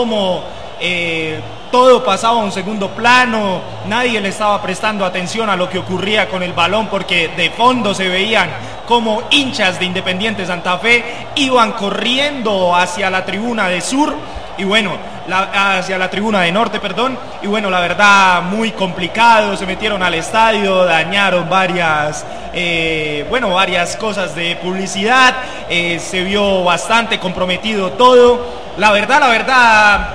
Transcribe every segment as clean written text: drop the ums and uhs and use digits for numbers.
cómo todo pasaba a un segundo plano, nadie le estaba prestando atención a lo que ocurría con el balón, porque de fondo se veían como hinchas de Independiente Santa Fe iban corriendo hacia la tribuna de sur, y bueno, hacia la tribuna de norte, perdón, y bueno, la verdad, muy complicado, se metieron al estadio, dañaron varias cosas de publicidad, se vio bastante comprometido todo. La verdad,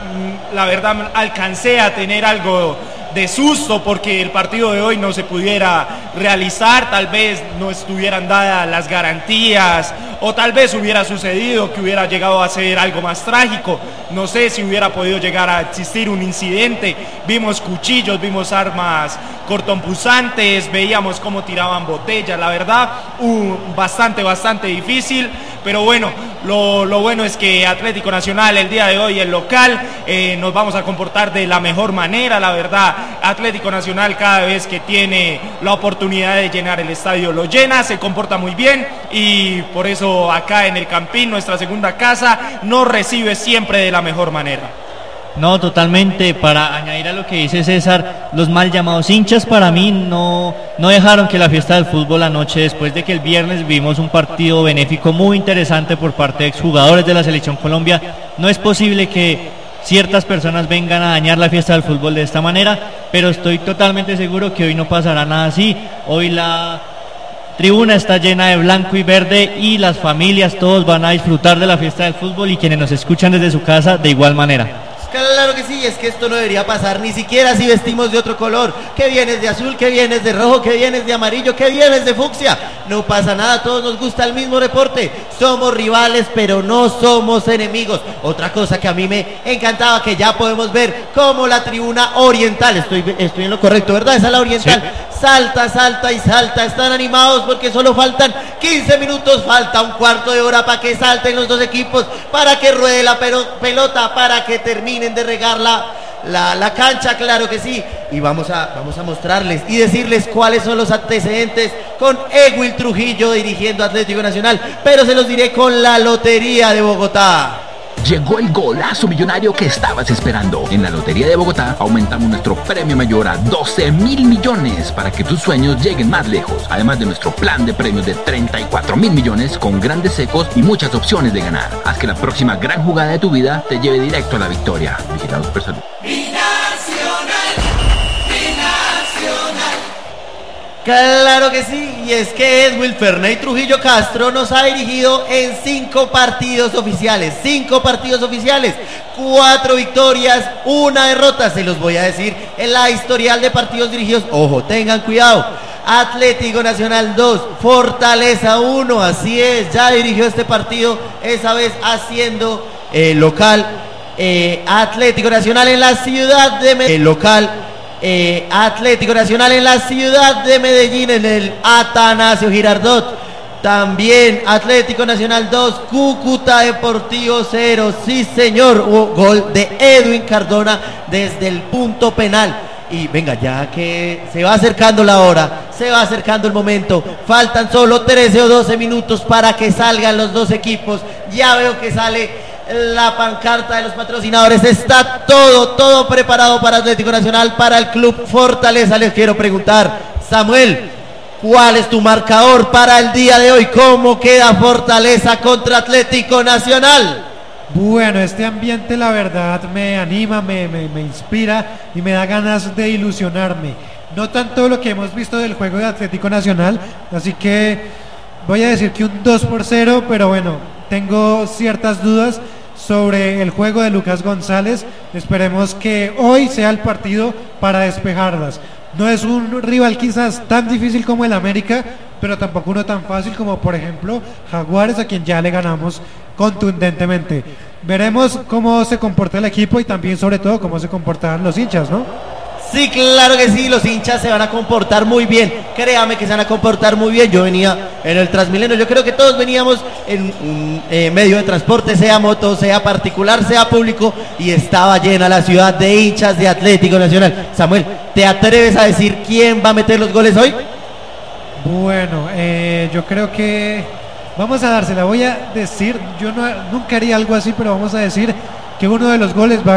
alcancé a tener algo de susto porque el partido de hoy no se pudiera realizar, tal vez no estuvieran dadas las garantías, o tal vez hubiera sucedido que hubiera llegado a ser algo más trágico, no sé si hubiera podido llegar a existir un incidente. Vimos cuchillos, vimos armas cortopunzantes, veíamos cómo tiraban botellas, la verdad, bastante difícil, pero bueno, lo bueno es que Atlético Nacional el día de hoy, el local, nos vamos a comportar de la mejor manera, la verdad. Atlético Nacional cada vez que tiene la oportunidad de llenar el estadio lo llena, se comporta muy bien, y por eso acá en el Campín, nuestra segunda casa, nos recibe siempre de la mejor manera. No, totalmente. Para añadir a lo que dice César, los mal llamados hinchas para mí no dejaron que la fiesta del fútbol anoche, después de que el viernes vimos un partido benéfico muy interesante por parte de exjugadores de la Selección Colombia, no es posible que ciertas personas vengan a dañar la fiesta del fútbol de esta manera, pero estoy totalmente seguro que hoy no pasará nada así. Hoy la tribuna está llena de blanco y verde, y las familias, todos van a disfrutar de la fiesta del fútbol, y quienes nos escuchan desde su casa de igual manera. Claro que sí, es que esto no debería pasar ni siquiera si vestimos de otro color. Que vienes de azul, que vienes de rojo, que vienes de amarillo, que vienes de fucsia. No pasa nada, a todos nos gusta el mismo deporte. Somos rivales, pero no somos enemigos. Otra cosa que a mí me encantaba, que ya podemos ver como la tribuna oriental, estoy en lo correcto, ¿verdad? Esa es la oriental. Sí. Salta, están animados porque solo faltan 15 minutos, falta un cuarto de hora para que salten los dos equipos, para que ruede la pelota, para que terminen de regar la cancha, claro que sí. Y vamos a mostrarles y decirles cuáles son los antecedentes con Ewil Trujillo dirigiendo Atlético Nacional, pero se los diré con la Lotería de Bogotá. Llegó el golazo millonario que estabas esperando. En la Lotería de Bogotá aumentamos nuestro premio mayor a 12.000 millones para que tus sueños lleguen más lejos. Además de nuestro plan de premios de 34.000 millones con grandes secos y muchas opciones de ganar. Haz que la próxima gran jugada de tu vida te lleve directo a la victoria. Vigilados por salud. Claro que sí, y es que Edwin Ferney Trujillo Castro nos ha dirigido en 5 partidos oficiales, 4 victorias, 1 derrota, se los voy a decir en la historial de partidos dirigidos, ojo, tengan cuidado. Atlético Nacional 2, Fortaleza 1, así es, ya dirigió este partido, esa vez haciendo local, Atlético Nacional en la ciudad de Medellín, Atlético Nacional en la ciudad de Medellín, en el Atanasio Girardot. También Atlético Nacional 2, Cúcuta Deportivo 0. Sí señor, hubo gol de Edwin Cardona desde el punto penal. Y venga, ya que se va acercando la hora, se va acercando el momento, faltan solo 13 o 12 minutos para que salgan los dos equipos. Ya veo que sale la pancarta de los patrocinadores, está todo preparado para Atlético Nacional, para el Club Fortaleza. Les quiero preguntar, Samuel, ¿cuál es tu marcador para el día de hoy? ¿Cómo queda Fortaleza contra Atlético Nacional? Bueno, este ambiente la verdad me anima, me inspira y me da ganas de ilusionarme. No tanto lo que hemos visto del juego de Atlético Nacional, así que voy a decir que un 2-0, pero bueno, tengo ciertas dudas sobre el juego de Lucas González. Esperemos que hoy sea el partido para despejarlas. No es un rival quizás tan difícil como el América, pero tampoco uno tan fácil como por ejemplo Jaguares, a quien ya le ganamos contundentemente. Veremos cómo se comporta el equipo y también sobre todo cómo se comportan los hinchas, ¿no? Sí, claro que sí, los hinchas se van a comportar muy bien, créame que se van a comportar muy bien. Yo venía en el Transmilenio, yo creo que todos veníamos en un medio de transporte, sea moto, sea particular, sea público, y estaba llena la ciudad de hinchas de Atlético Nacional. Samuel, ¿te atreves a decir quién va a meter los goles hoy? Bueno, yo creo que vamos a dársela, voy a decir, yo nunca haría algo así, pero vamos a decir que uno de los goles va a